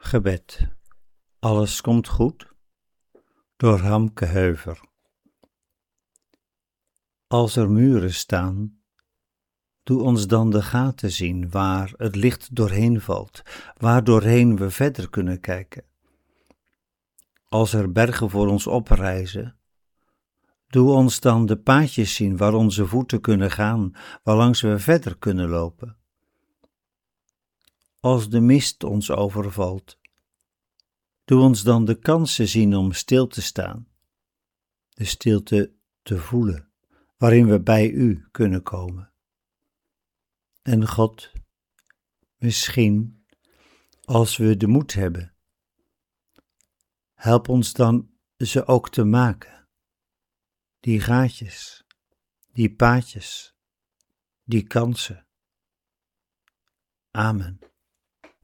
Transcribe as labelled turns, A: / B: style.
A: Gebed. Alles komt goed? Door Hamke Heuver. Als er muren staan, doe ons dan de gaten zien waar het licht doorheen valt, waar doorheen we verder kunnen kijken. Als er bergen voor ons oprijzen, doe ons dan de paadjes zien waar onze voeten kunnen gaan, waarlangs we verder kunnen lopen. Als de mist ons overvalt, doe ons dan de kansen zien om stil te staan, de stilte te voelen, waarin we bij U kunnen komen. En God, misschien, als we de moed hebben, help ons dan ze ook te maken, die gaatjes, die paadjes, die kansen. Amen.